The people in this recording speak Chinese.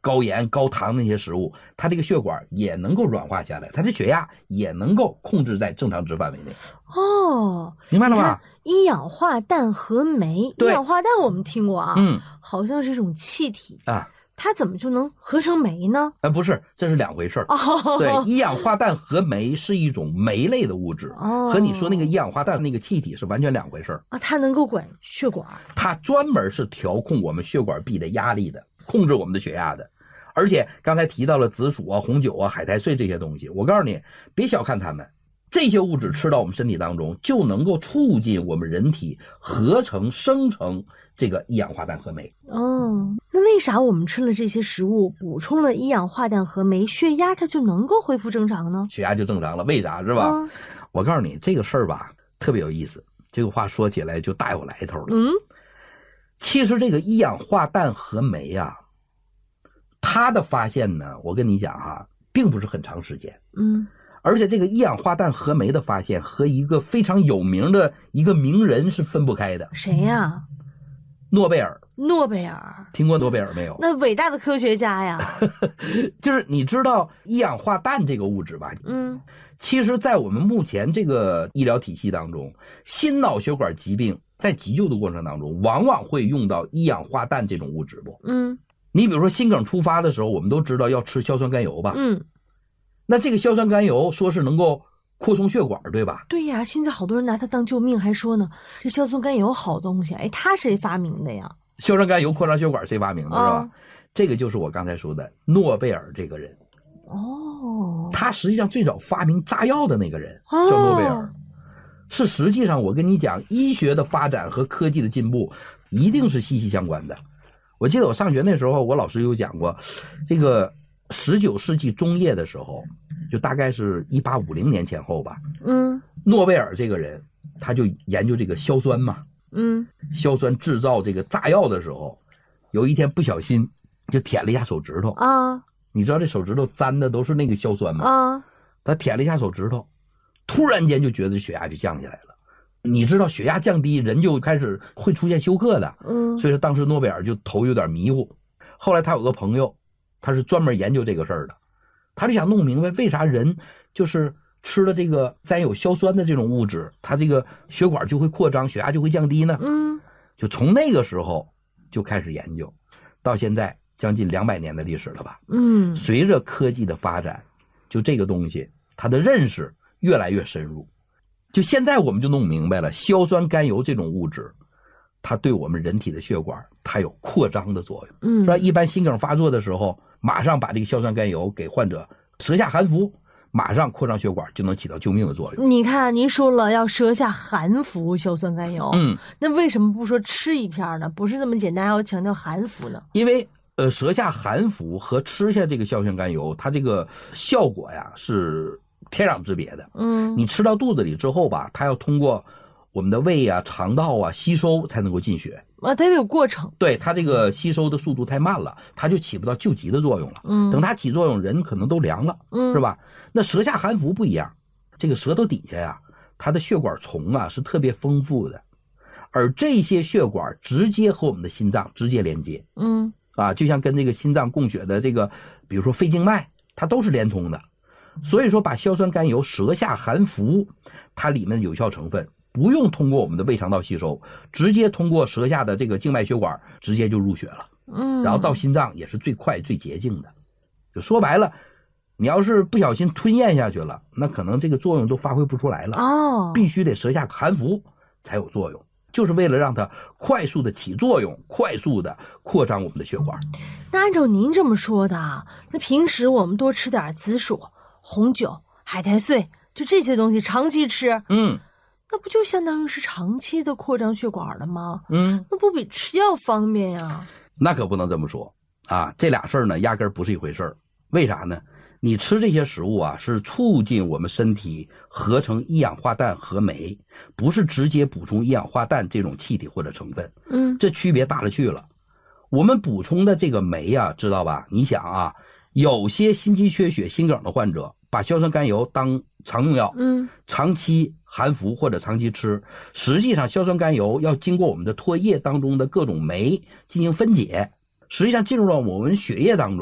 高盐高糖那些食物，它这个血管也能够软化下来，它的血压也能够控制在正常值范围内。 哦， 明白了吧？ 一氧化氮和酶，一氧化氮我们听过啊，好像是一种气体啊。它怎么就能合成酶呢？ 不是，这是两回事儿。对，一氧化氮和酶是一种酶类的物质，和你说那个一氧化氮那个气体是完全两回事儿啊。 它能够管血管， 它专门是调控我们血管壁的压力的，控制我们的血压的。而且刚才提到了紫薯啊、红酒啊、海苔碎这些东西，我告诉你，别小看它们。这些物质吃到我们身体当中，就能够促进我们人体合成生成这个一氧化氮和酶。 那为啥我们吃了这些食物，补充了一氧化氮和酶，血压它就能够恢复正常呢？ 血压就正常了，为啥是吧？我告诉你这个事儿吧，特别有意思。这个话说起来就大有来头了。其实这个一氧化氮和酶啊，它的发现呢，我跟你讲哈，并不是很长时间。而且这个一氧化氮和酶的发现和一个非常有名的一个名人是分不开的。 谁呀？ 诺贝尔。 诺贝尔， 听过诺贝尔没有？ 那伟大的科学家呀。 就是你知道一氧化氮这个物质吧？其实在我们目前这个医疗体系当中，心脑血管疾病在急救的过程当中，往往会用到一氧化氮这种物质不？你比如说心梗突发的时候，我们都知道要吃硝酸甘油吧？那这个硝酸甘油说是能够扩充血管，对吧？ 对呀，现在好多人拿它当救命，还说呢，这硝酸甘油好东西，它谁发明的呀？ 硝酸甘油扩张血管谁发明的，是吧？这个就是我刚才说的诺贝尔这个人。他实际上最早发明炸药的那个人叫诺贝尔。是实际上我跟你讲，医学的发展和科技的进步一定是息息相关的。我记得我上学那时候，我老师有讲过，这个19世纪中叶的时候，就大概是1850年前后吧。诺贝尔这个人他就研究这个硝酸嘛。硝酸制造这个炸药的时候，有一天不小心就舔了一下手指头啊。你知道这手指头沾的都是那个硝酸吗？他舔了一下手指头，突然间就觉得血压就降下来了。你知道血压降低，人就开始会出现休克的。所以说当时诺贝尔就头有点迷糊。后来他有个朋友，他是专门研究这个事儿的，他就想弄明白为啥人就是吃了这个沾有硝酸的这种物质，它这个血管就会扩张，血压就会降低呢。就从那个时候就开始研究，到现在将近200年的历史了吧。随着科技的发展，就这个东西它的认识越来越深入。就现在我们就弄明白了，硝酸甘油这种物质，它对我们人体的血管它有扩张的作用。是吧？一般心梗发作的时候，马上把这个硝酸甘油给患者舌下含服，马上扩张血管就能起到救命的作用。 你看您说了要舌下含服硝酸甘油，那为什么不说吃一片呢？不是这么简单，要强调含服呢？ 因为舌下含服和吃下这个硝酸甘油，它这个效果呀是天壤之别的。你吃到肚子里之后吧，它要通过我们的胃啊、肠道啊吸收才能够进血啊，它得有过程。 对，它这个吸收的速度太慢了，它就起不到救急的作用了。等它起作用，人可能都凉了，是吧？那舌下含服不一样，这个舌头底下呀，它的血管丛啊是特别丰富的，而这些血管直接和我们的心脏直接连接。就像跟这个心脏供血的这个，比如说肺静脉，它都是连通的。所以说把硝酸甘油舌下含服，它里面的有效成分不用通过我们的胃肠道吸收，直接通过舌下的这个静脉血管直接就入血了。然后到心脏也是最快最捷径的。就说白了，你要是不小心吞咽下去了，那可能这个作用都发挥不出来了。必须得舌下含服才有作用，就是为了让它快速的起作用，快速的扩张我们的血管。 那按照您这么说的，那平时我们多吃点紫薯、红酒、海苔碎，就这些东西长期吃，那不就相当于是长期的扩张血管了吗？那不比吃药方便呀？ 那可不能这么说啊，这俩事儿呢压根儿不是一回事儿。为啥呢？你吃这些食物啊，是促进我们身体合成一氧化氮和酶，不是直接补充一氧化氮这种气体或者成分。这区别大了去了。我们补充的这个酶啊，知道吧？你想啊，有些心肌缺血、心梗的患者把硝酸甘油当常用药，长期含服或者长期吃，实际上硝酸甘油要经过我们的唾液当中的各种酶进行分解，实际上进入到我们血液当中。